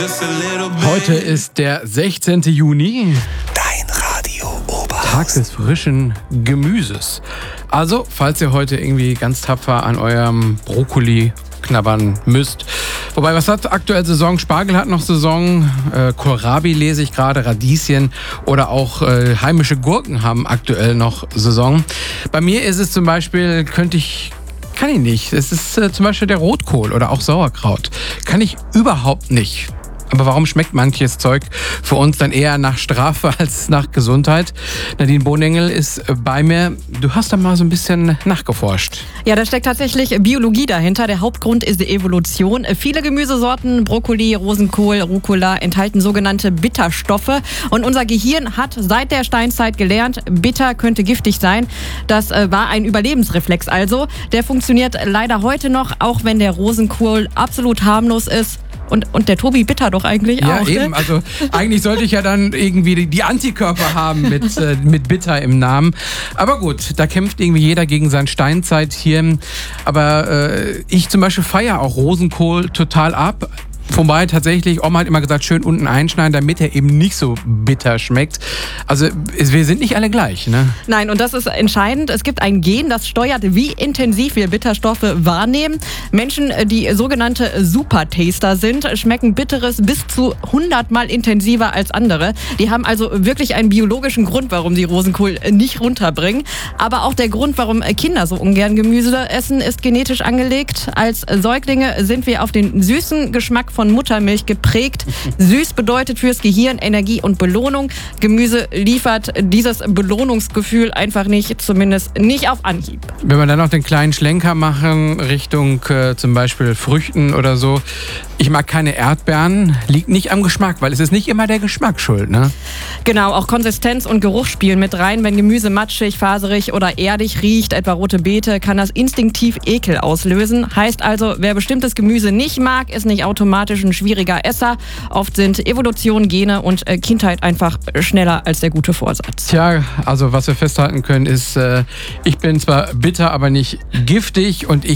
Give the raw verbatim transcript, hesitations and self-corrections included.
Heute ist der sechzehnte Juni. Dein Radio Oberhausen. Tag des frischen Gemüses. Also, falls ihr heute irgendwie ganz tapfer an eurem Brokkoli knabbern müsst. Wobei, was hat aktuell Saison? Spargel hat noch Saison, äh, Kohlrabi lese ich gerade, Radieschen oder auch äh, heimische Gurken haben aktuell noch Saison. Bei mir ist es zum Beispiel, könnte ich, kann ich nicht. Es ist äh, zum Beispiel der Rotkohl oder auch Sauerkraut. Kann ich überhaupt nicht. Aber warum schmeckt manches Zeug für uns dann eher nach Strafe als nach Gesundheit? Nadine Bohnengel ist bei mir. Du hast da mal so ein bisschen nachgeforscht. Ja, da steckt tatsächlich Biologie dahinter. Der Hauptgrund ist die Evolution. Viele Gemüsesorten, Brokkoli, Rosenkohl, Rucola, enthalten sogenannte Bitterstoffe. Und unser Gehirn hat seit der Steinzeit gelernt, bitter könnte giftig sein. Das war ein Überlebensreflex also. Der funktioniert leider heute noch, auch wenn der Rosenkohl absolut harmlos ist. Und, und der Tobi Bitter doch eigentlich ja, auch. Ja, eben. Ne? Also eigentlich sollte ich ja dann irgendwie die, die Antikörper haben mit, äh, mit Bitter im Namen. Aber gut, da kämpft irgendwie jeder gegen sein Steinzeithirn. Aber äh, ich zum Beispiel feiere auch Rosenkohl total ab. Wobei tatsächlich, Oma hat immer gesagt, schön unten einschneiden, damit er eben nicht so bitter schmeckt. Also wir sind nicht alle gleich, ne? Nein, und das ist entscheidend. Es gibt ein Gen, das steuert, wie intensiv wir Bitterstoffe wahrnehmen. Menschen, die sogenannte Supertaster sind, schmecken Bitteres bis zu hundert Mal intensiver als andere. Die haben also wirklich einen biologischen Grund, warum sie Rosenkohl nicht runterbringen. Aber auch der Grund, warum Kinder so ungern Gemüse essen, ist genetisch angelegt. Als Säuglinge sind wir auf den süßen Geschmack von Muttermilch geprägt. Süß bedeutet fürs Gehirn Energie und Belohnung. Gemüse liefert dieses Belohnungsgefühl einfach nicht, zumindest nicht auf Anhieb. Wenn wir dann noch den kleinen Schlenker machen Richtung äh, zum Beispiel Früchten oder so. Ich mag keine Erdbeeren, liegt nicht am Geschmack, weil es ist nicht immer der Geschmack schuld, ne? Genau, auch Konsistenz und Geruch spielen mit rein. Wenn Gemüse matschig, faserig oder erdig riecht, etwa rote Beete, kann das instinktiv Ekel auslösen. Heißt also, wer bestimmtes Gemüse nicht mag, ist nicht automatisch ein schwieriger Esser. Oft sind Evolution, Gene und äh, Kindheit einfach schneller als der gute Vorsatz. Tja, also was wir festhalten können ist, äh, ich bin zwar bitter, aber nicht giftig und ich